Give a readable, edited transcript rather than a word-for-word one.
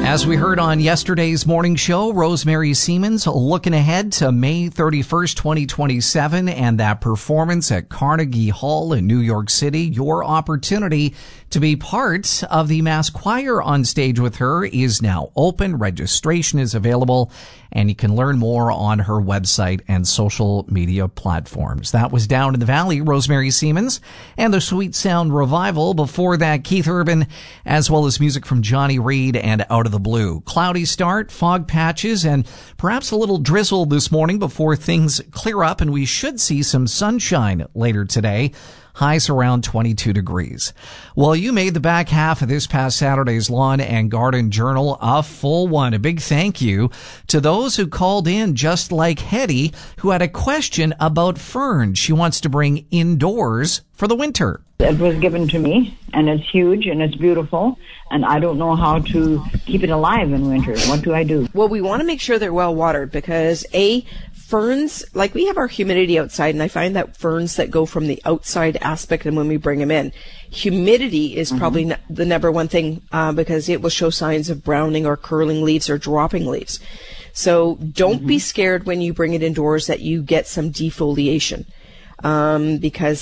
As we heard on yesterday's morning show, Rosemary Siemens looking ahead to May 31st, 2027, and that performance at Carnegie Hall in New York City. Your opportunity to be part of the Mass Choir on stage with her is now open. Registration is available, and you can learn more on her website and social media platforms. That was Down in the Valley, Rosemary Siemens, and the Sweet Sound Revival. Before that, Keith Urban, as well as music from Johnny Reed and Out of the Blue. Cloudy start, fog patches, and perhaps a little drizzle this morning before things clear up, and we should see some sunshine later today. Highs around 22 degrees. Well, you made the back half of this past Saturday's Lawn and Garden Journal a full one. A big thank you to those who called in, just like Hetty, who had a question about ferns she wants to bring indoors for the winter. It was given to me, and it's huge, and it's beautiful, and I don't know how to keep it alive in winter. What do I do? Well, we want to make sure they're well watered because, ferns, like we have our humidity outside, and I find that ferns that go from the outside aspect and when we bring them in, humidity is probably the number one thing because it will show signs of browning or curling leaves or dropping leaves. So don't be scared when you bring it indoors that you get some defoliation because